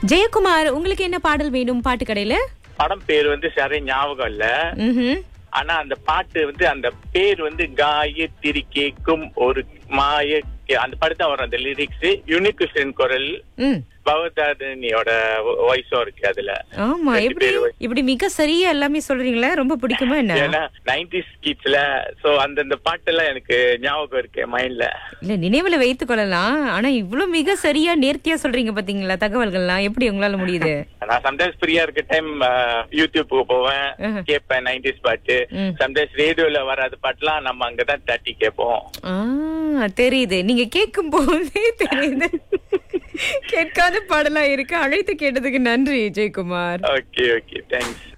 ஜெயக்குமார், உங்களுக்கு என்ன பாடல் வேணும் பாட்டு கடையில? படம் பேர் வந்து சரியா ஞாபகம் இல்ல. ம்ஹும். ஆனா அந்த பாட்டு வந்து அந்த பேர் வந்து காயத்திரி கேக்கும் ஒரு மாய அந்த படத்தை வரும். அந்த லிரிக்ஸ் யூனிக் கிருஷ்ணன் குரல், ம். பவதாரணியோட வாய்ஸும் இருக்கு அதுல. ஆமா, இப்படி மிக சரியா எல்லாமே சொல்றீங்களா? ரொம்ப பிடிக்குமா என்ன? ஏன்னா 90s கிட்ஸ்ல சோ அந்த பாட்டெல்லாம் எனக்கு ஞாபகம் இருக்கு மைண்ட்ல. இல்ல, நினைவுல வைத்துக் கொள்ளலாம். ஆனா இவ்வளவு மிக சரியா நேர்த்தியா சொல்றீங்க பாத்தீங்களா தகவல்கள்லாம். எப்படி உங்களால முடியுது? நான் சம்டைம்ஸ் ஃப்ரீயா இருக்க டைம் யூடியூப்க்கு போவேன், கேட்பேன் 90s பாட்டு. சம்டைம்ஸ் ரேடியோல வராத பாட்டுலாம் நம்ம அங்கதான் தட்டி கேட்போம். தெரியுது, நீங்க கேட்கும் போதே தெரியுது. கேட்காத பாடலா இருக்கு. அழைத்து கேட்டதுக்கு நன்றி ஜெயக்குமார். Okay, thanks.